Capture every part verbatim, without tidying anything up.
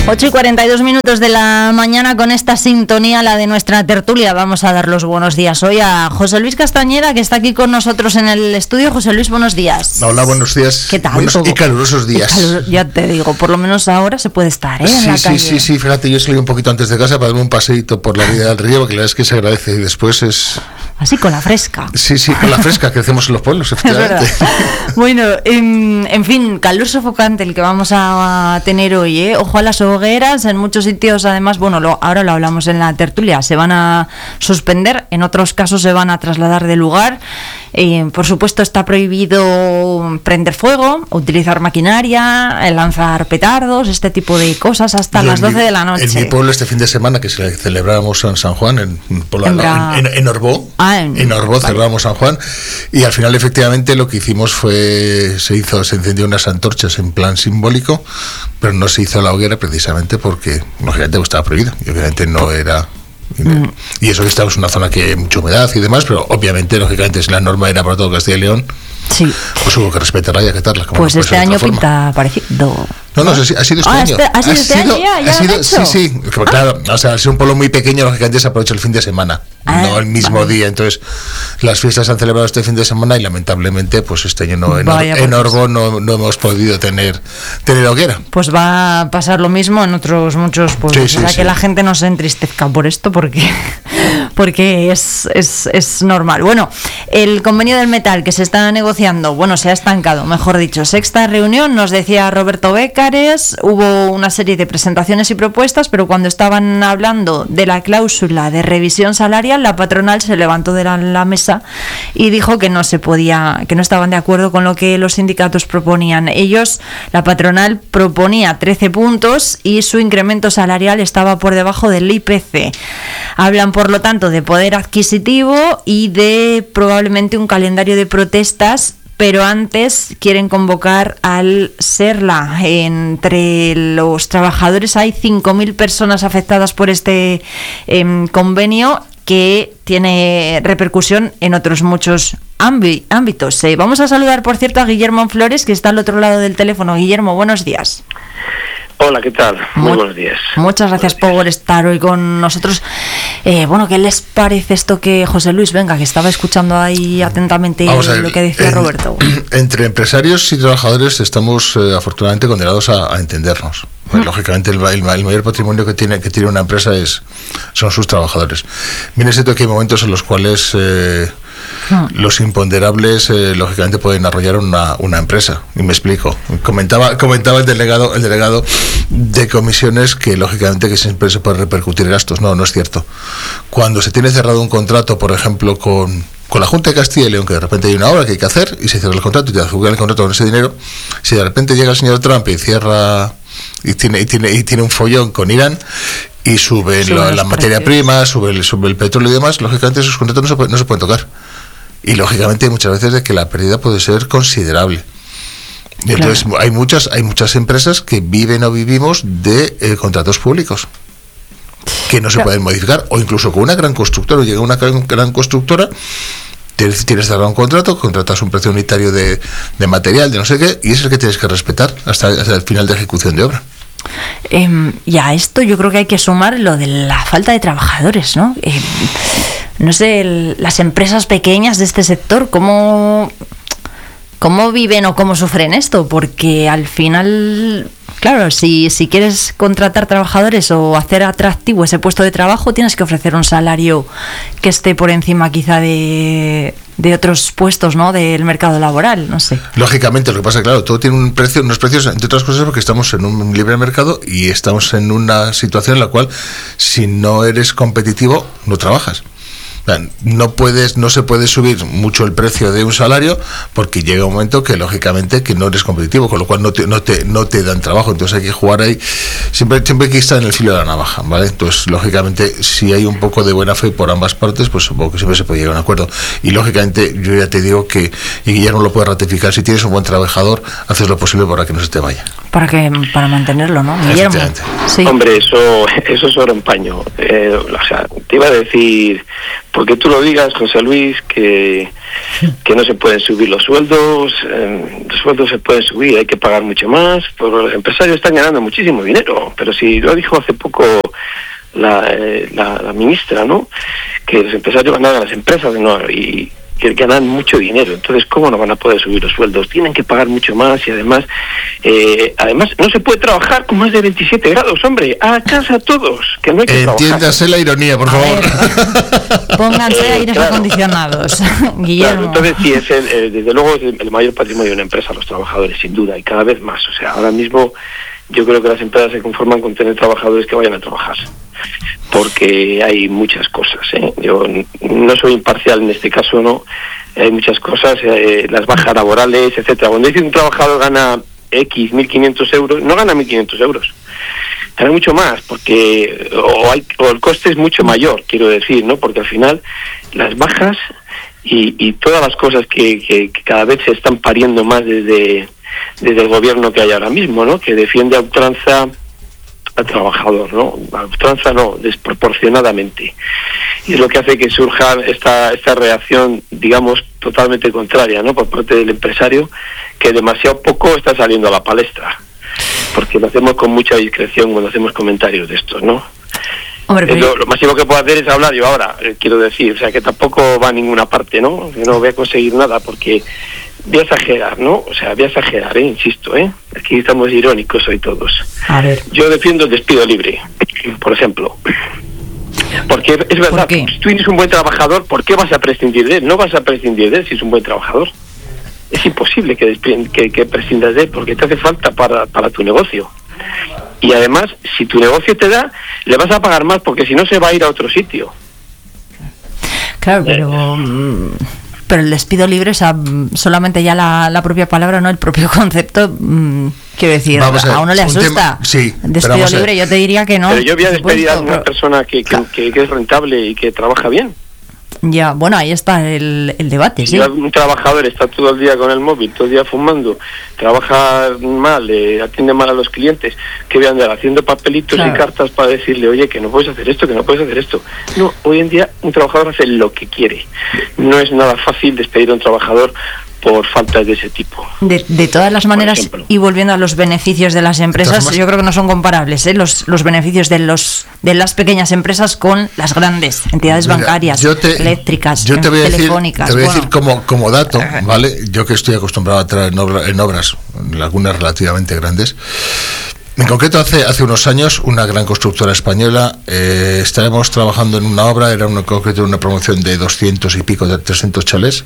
ocho y cuarenta y dos minutos de la mañana, con esta sintonía, la de nuestra tertulia. Vamos a dar los buenos días hoy a José Luis Castañeda, que está aquí con nosotros en el estudio. José Luis, buenos días. Hola, buenos días. ¿Qué tal? Buenos y calurosos días. Calur- ya te digo, por lo menos ahora se puede estar, ¿eh? Sí, en la sí, calle. sí, sí, fíjate, yo salí un poquito antes de casa para darme un paseíto por la vida del río, porque la verdad es que se agradece, y después es... Así con la fresca. Sí, sí, con la fresca que hacemos en los pueblos, efectivamente. Es verdad. Bueno, en, en fin, calor sofocante el que vamos a tener hoy, ¿eh? Ojo a las hogueras, en muchos sitios además, bueno, lo, ahora lo hablamos en la tertulia, se van a suspender, en otros casos se van a trasladar de lugar. Eh, por supuesto está prohibido prender fuego, utilizar maquinaria, lanzar petardos, este tipo de cosas hasta Yo las doce mi, de la noche. En mi pueblo este fin de semana, que celebrábamos en San Juan, en, por la, en, Bra... en, en Orbó, ah, en, en Orbó vale. Celebramos San Juan, y al final efectivamente lo que hicimos fue, se hizo, se encendió unas antorchas en plan simbólico, pero no se hizo la hoguera precisamente porque lógicamente estaba prohibido, y obviamente no era... Mm. Y eso que estamos en una zona que hay mucha humedad y demás, pero obviamente, lógicamente, si la norma era para todo Castilla y León, sí, pues hubo que respetarla y acatarla. Como pues no este año pinta parecido. No, no, ha sido este ah, año. Este, ¿Ha sido este sido, año ya? ¿Ya ha sido, lo han hecho? Sí, sí, ah. claro, o sea, al ser un pueblo muy pequeño, lógicamente se aprovecha el fin de semana, ah, no el mismo vale. día. Entonces, las fiestas se han celebrado este fin de semana y lamentablemente, pues este año no, en, Vaya, en Orbó no, no hemos podido tener, tener hoguera. Pues va a pasar lo mismo en otros muchos pueblos. Sí, sí, o sea, sí. Que la gente no se entristezca por esto, porque, porque es, es, es normal. Bueno, el convenio del metal que se está negociando, bueno, se ha estancado, mejor dicho. Sexta reunión, nos decía Roberto Bécares, hubo una serie de presentaciones y propuestas, pero cuando estaban hablando de la cláusula de revisión salarial, la patronal se levantó de la, la mesa y dijo que no se podía, que no estaban de acuerdo con lo que los sindicatos proponían. Ellos, la patronal proponía trece puntos y su incremento salarial estaba por debajo del I P C. Hablan, por lo tanto, de poder adquisitivo y de probablemente un calendario de protestas, pero antes quieren convocar al SERLA. Entre los trabajadores hay cinco mil personas afectadas por este eh, convenio, que tiene repercusión en otros muchos ámbi- ámbitos. Eh, vamos a saludar, por cierto, a Guillermo Flores, que está al otro lado del teléfono. Guillermo, buenos días. Hola, ¿qué tal? Muy Mu- buenos días. Muchas gracias buenos por días. estar hoy con nosotros. Eh, bueno, ¿qué les parece esto que José Luis, venga, que estaba escuchando ahí atentamente ver, lo que decía en, Roberto? Entre empresarios y trabajadores estamos eh, afortunadamente condenados a, a entendernos. Pues, lógicamente el, el, el mayor patrimonio que tiene que tiene una empresa es son sus trabajadores. Bien es cierto que hay momentos en los cuales eh, los imponderables eh, lógicamente pueden arrollar una, una empresa, y me explico. Comentaba comentaba el delegado el delegado de comisiones que lógicamente que siempre se puede repercutir gastos. No, no es cierto. Cuando se tiene cerrado un contrato, por ejemplo, con con la Junta de Castilla y León, que de repente hay una obra que hay que hacer y se cierra el contrato y te adjudican el contrato con ese dinero, si de repente llega el señor Trump y cierra y tiene y tiene y tiene un follón con Irán y sube, sube la, la materia prima, sube el, sube el petróleo y demás, lógicamente esos contratos no se, puede, no se pueden tocar. Y lógicamente hay muchas veces de que la pérdida puede ser considerable. Y entonces claro. hay muchas hay muchas empresas que viven o vivimos de eh, contratos públicos que no se claro. pueden modificar, o incluso con una gran constructora, o llega una gran, gran constructora, tienes, tienes cerrado un contrato, contratas un precio unitario de, de material, de no sé qué, y es el que tienes que respetar hasta, hasta el final de ejecución de obra. Eh, y a esto yo creo que hay que sumar lo de la falta de trabajadores, ¿no? Eh, no sé, el, las empresas pequeñas de este sector, ¿cómo, cómo viven o cómo sufren esto? Porque al final, claro, si, si quieres contratar trabajadores o hacer atractivo ese puesto de trabajo, tienes que ofrecer un salario que esté por encima quizá de... de otros puestos, ¿no?, del mercado laboral, no sé. Lógicamente, lo que pasa es que, claro, todo tiene un precio, unos precios, entre otras cosas, porque estamos en un libre mercado y estamos en una situación en la cual, si no eres competitivo, no trabajas. No puedes, no se puede subir mucho el precio de un salario porque llega un momento que lógicamente que no eres competitivo, con lo cual no te, no te, no te dan trabajo. Entonces hay que jugar ahí, siempre, siempre hay que estar en el filo de la navaja, ¿vale? Entonces lógicamente si hay un poco de buena fe por ambas partes, pues supongo que siempre se puede llegar a un acuerdo. Y lógicamente yo ya te digo que, y Guillermo lo puede ratificar, si tienes un buen trabajador, haces lo posible para que no se te vaya. Para que para mantenerlo, ¿no, Guillermo? Sí. Hombre, eso, eso es oro en paño. Eh, o sea, te iba a decir porque tú lo digas, José Luis, que, que no se pueden subir los sueldos, eh, los sueldos se pueden subir, hay que pagar mucho más, pero los empresarios están ganando muchísimo dinero, pero si lo dijo hace poco la, eh, la, la ministra, ¿no?, que los empresarios ganan a las empresas, ¿no?, y que ganan mucho dinero, entonces ¿cómo no van a poder subir los sueldos? Tienen que pagar mucho más y además eh, además no se puede trabajar con más de veintisiete grados, hombre, a casa todos, que no hay que entiéndase trabajar. La ironía, por favor. Ver, pónganse eh, aires claro. acondicionados, Guillermo. Claro, entonces sí, es el, eh, desde luego es el, el mayor patrimonio de una empresa, los trabajadores, sin duda, y cada vez más, o sea, ahora mismo yo creo que las empresas se conforman con tener trabajadores que vayan a trabajar, porque hay muchas cosas, ¿eh? Yo no soy imparcial en este caso, no, hay muchas cosas, eh, las bajas laborales, etcétera. Cuando dice un trabajador gana X, mil quinientos euros, no gana mil quinientos euros, gana mucho más, porque o, hay, o el coste es mucho mayor, quiero decir, ¿no? Porque al final las bajas y, y todas las cosas que, que, que cada vez se están pariendo más desde, desde el gobierno que hay ahora mismo, ¿no?, que defiende a ultranza al trabajador, ¿no? A ultranza no, desproporcionadamente. Y es lo que hace que surja esta esta reacción, digamos, totalmente contraria, ¿no?, por parte del empresario, que demasiado poco está saliendo a la palestra, porque lo hacemos con mucha discreción cuando hacemos comentarios de estos, ¿no? Hombre, eh, lo, lo máximo que puedo hacer es hablar yo ahora, eh, quiero decir, o sea, que tampoco va a ninguna parte, ¿no? Que no voy a conseguir nada, porque voy a exagerar, ¿no? O sea, voy a exagerar, ¿eh? Insisto, ¿eh? Aquí estamos irónicos hoy todos. A ver. Yo defiendo el despido libre, por ejemplo. Porque es verdad, si tú eres un buen trabajador, ¿por qué vas a prescindir de él? No vas a prescindir de él si es un buen trabajador. Es imposible que, que, que prescindas de él, porque te hace falta para, para tu negocio. Y además, si tu negocio te da, le vas a pagar más, porque si no se va a ir a otro sitio. Claro, pero... Eh. Pero el despido libre, o sea, solamente ya la, la propia palabra, no el propio concepto, mmm, quiero decir, a, a uno le asusta. Tema, sí, despido libre, yo te diría que no. Pero yo voy a despedir a una persona que, que, que, que es rentable y que trabaja bien. Ya, bueno, ahí está el, el debate, si sí. Un trabajador está todo el día con el móvil, todo el día fumando, trabaja mal, eh, atiende mal a los clientes, que voy a andar haciendo papelitos claro. y cartas para decirle, oye, que no puedes hacer esto, que no puedes hacer esto. No, hoy en día un trabajador hace lo que quiere. No es nada fácil despedir a un trabajador por faltas de ese tipo. De, de todas las maneras, y volviendo a los beneficios de las empresas, yo creo que no son comparables, ¿eh? los, los beneficios de los de las pequeñas empresas con las grandes entidades Mira, bancarias, yo te, eléctricas, yo te voy telefónicas. A decir, te voy a decir como, como dato, ¿vale? Yo que estoy acostumbrado a traer en, obra, en obras, algunas relativamente grandes. En concreto, hace hace unos años, una gran constructora española, eh, estábamos trabajando en una obra, era una, en concreto una promoción de doscientos y pico, de trescientos chalés.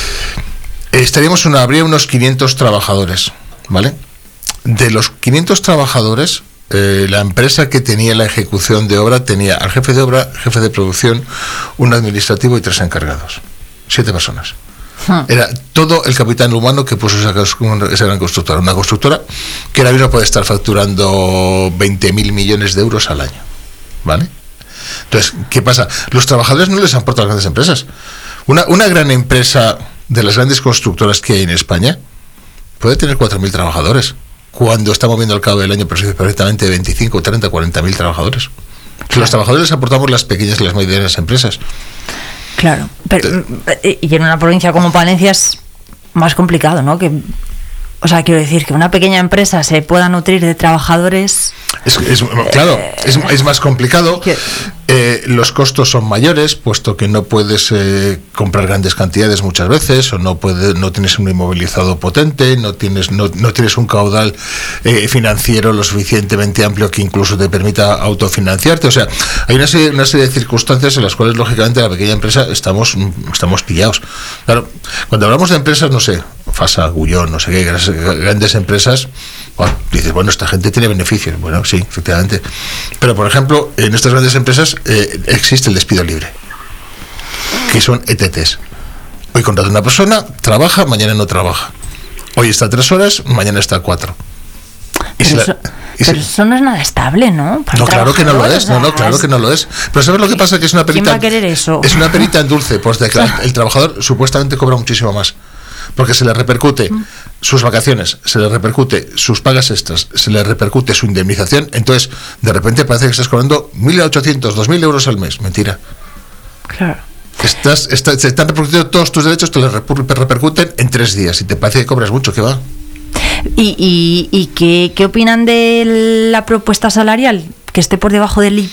Estaríamos una, habría unos quinientos trabajadores, ¿vale? De los quinientos trabajadores, eh, la empresa que tenía la ejecución de obra tenía al jefe de obra, jefe de producción, un administrativo y tres encargados. Siete personas. Hmm. Era todo el capital humano que puso esa, esa gran constructora. Una constructora que ahora mismo puede estar facturando veinte mil millones de euros al año, ¿vale? Entonces, ¿qué pasa? Los trabajadores no les aportan a las grandes empresas. Una, una gran empresa de las grandes constructoras que hay en España puede tener cuatro mil trabajadores, cuando estamos viendo al cabo del año perfectamente veinticinco, treinta, cuarenta mil trabajadores. Claro. Los trabajadores les aportamos las pequeñas y las medianas empresas. Claro, pero y en una provincia como Palencia es más complicado, ¿no? Que, o sea, quiero decir que una pequeña empresa se pueda nutrir de trabajadores. Es, es, claro, eh, es, es más complicado. Eh, los costos son mayores, puesto que no puedes eh, comprar grandes cantidades muchas veces, o no puedes, no tienes un inmovilizado potente, no tienes, no, no tienes un caudal eh, financiero lo suficientemente amplio que incluso te permita autofinanciarte. O sea, hay una serie, una serie de circunstancias en las cuales, lógicamente, la pequeña empresa estamos, estamos pillados. Claro, cuando hablamos de empresas, no sé, Fasa, Gullón, no sé qué, grandes empresas, bueno, dices, bueno, esta gente tiene beneficios. Bueno, sí, efectivamente. Pero, por ejemplo, en estas grandes empresas eh, existe el despido libre, que son E T Tes. Hoy contrata una persona, trabaja, mañana no trabaja. Hoy está tres horas, mañana está cuatro. Y pero la, eso, y pero se, eso no es nada estable, ¿no? Para no, claro que no lo es, no, no, claro que no lo es. Pero ¿sabes lo que pasa? Que es una perita. ¿Quién va a querer eso? Es una perita en dulce, pues de que el trabajador supuestamente cobra muchísimo más. Porque se le repercute sus vacaciones, se le repercute sus pagas extras, se le repercute su indemnización. Entonces, de repente parece que estás cobrando mil ochocientos, dos mil euros al mes. Mentira. Claro. Estás, está, se están repercutiendo todos tus derechos, te los repercuten en tres días. Y te parece que cobras mucho, ¿qué va? ¿Y, y, y qué, qué opinan de la propuesta salarial? Que esté por debajo del I